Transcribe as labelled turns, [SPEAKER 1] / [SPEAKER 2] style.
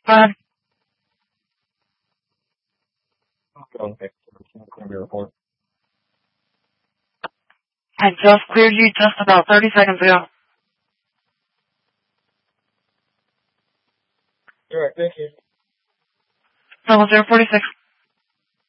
[SPEAKER 1] ahead.
[SPEAKER 2] Okay. Report.
[SPEAKER 1] I just cleared you just about 30 seconds ago.
[SPEAKER 2] All right, thank you.
[SPEAKER 1] 0046.